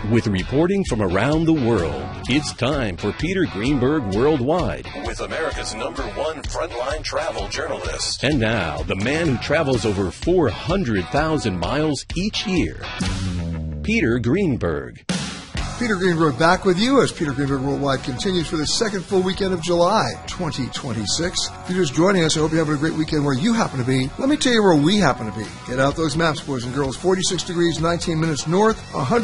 With reporting from around the world, it's time for Peter Greenberg Worldwide with America's #1 frontline travel journalist. And now, the man who travels over 400,000 miles each year, Peter Greenberg. Peter Greenberg back with you as Peter Greenberg Worldwide continues for the second full weekend of July 2026. Peter's joining us. I hope you're having a great weekend where you happen to be. Let me tell you where we happen to be. Get out those maps, boys and girls. 46 degrees, 19 minutes north,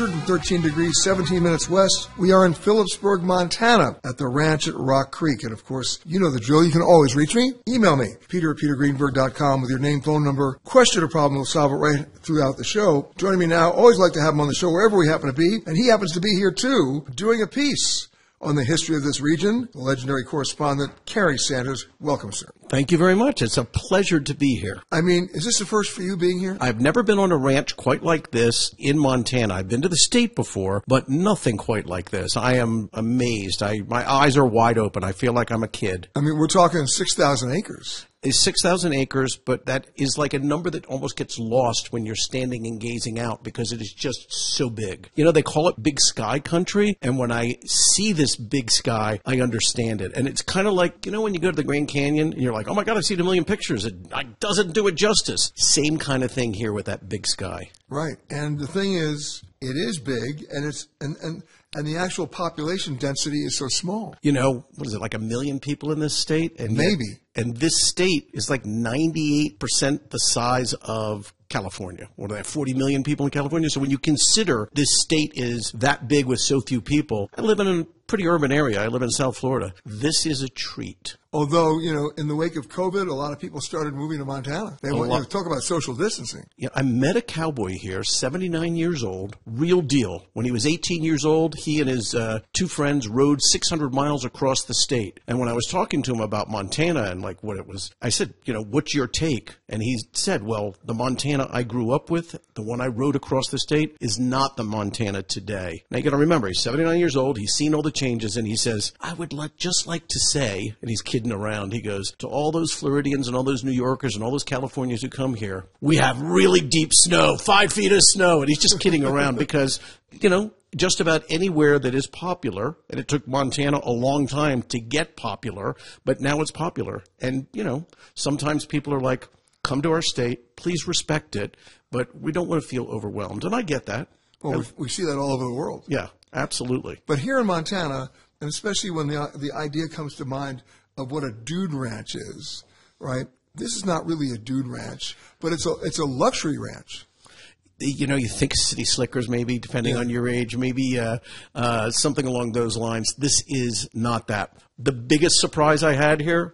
113 degrees, 17 minutes west. We are in Phillipsburg, Montana at the ranch at Rock Creek. And of course, you know the drill. You can always reach me. Email me, peter@petergreenberg.com with your name, phone number, question or problem. We'll solve it right throughout the show. Joining me now, always like to have him on the show wherever we happen to be. And he happens to be here too, doing a piece on the history of this region, the legendary correspondent, Kerry Sanders. Welcome, sir. Thank you very much. It's a pleasure to be here. I mean, is this the first for you being here? I've never been on a ranch quite like this in Montana. I've been to the state before, but nothing quite like this. I am amazed. My eyes are wide open. I feel like I'm a kid. I mean, we're talking 6,000 acres. It's 6,000 acres, but that is like a number that almost gets lost when you're standing and gazing out because it is just so big. You know, they call it big sky country, and when I see this big sky, I understand it. And it's kind of like, you know, when you go to the Grand Canyon and you're like, oh my God, I've seen a million pictures. It doesn't do it justice. Same kind of thing here with that big sky. Right. And the thing is, it is big, and it's and the actual population density is so small. You know, what is it, like 1 million people in this state? And maybe. And this state is like 98% the size of California. What do they have, 40 million people in California? So when you consider this state is that big with so few people, I live in a pretty urban area. I live in South Florida. This is a treat. Although, you know, in the wake of COVID, a lot of people started moving to Montana. They want to talk about social distancing. Yeah, I met a cowboy here, 79 years old, real deal. When he was 18 years old, he and his two friends rode 600 miles across the state. And when I was talking to him about Montana and like what it was, I said, you know, what's your take? And he said, well, the Montana I grew up with, the one I rode across the state, is not the Montana today. Now you got to remember, he's 79 years old. He's seen all the changes, and he says, I would just like to say, and he's kidding around, he goes, to all those Floridians and all those New Yorkers and all those Californians who come here, we have really deep snow, 5 feet of snow. And he's just kidding around because, you know, just about anywhere that is popular, and it took Montana a long time to get popular, but now it's popular. And, you know, sometimes people are like, come to our state, please respect it, but we don't want to feel overwhelmed. And I get that. Well, we see that all over the world. Yeah, absolutely. But here in Montana, and especially when the idea comes to mind of what a dude ranch is, right? This is not really a dude ranch, but it's a luxury ranch. You know, you think City Slickers maybe, depending on your age, maybe something along those lines. This is not that. The biggest surprise I had here,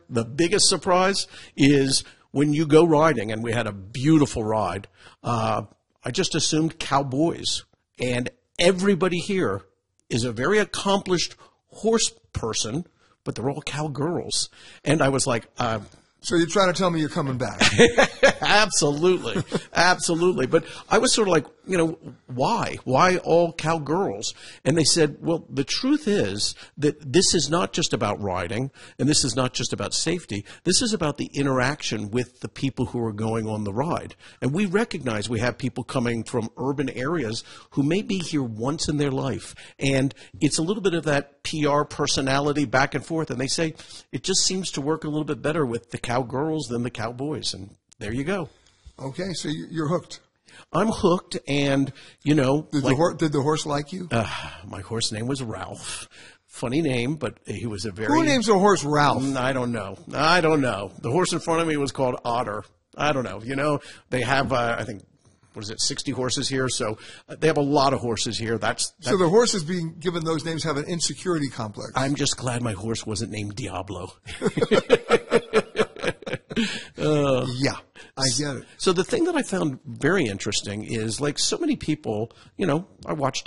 is when you go riding, and we had a beautiful ride, I just assumed cowboys. And everybody here is a very accomplished horse person, but they're all cowgirls. And I was like, so you're trying to tell me you're coming back? Absolutely. Absolutely. But I was sort of like, you know, why? Why all cowgirls? And they said, well, the truth is that this is not just about riding, and this is not just about safety. This is about the interaction with the people who are going on the ride. And we recognize we have people coming from urban areas who may be here once in their life. And it's a little bit of that PR personality back and forth. And they say it just seems to work a little bit better with the cowgirls than the cowboys. And there you go. Okay, so you're hooked. I'm hooked, and, you know. Did the horse like you? My horse name was Ralph. Funny name, but he was a very... Who names a horse Ralph? I don't know. The horse in front of me was called Otter. I don't know. You know, they have, I think, 60 horses here? So they have a lot of horses here. So the horses being given those names have an insecurity complex. I'm just glad my horse wasn't named Diablo. Yeah, I get it. So the thing that I found very interesting is, like so many people, you know, I watch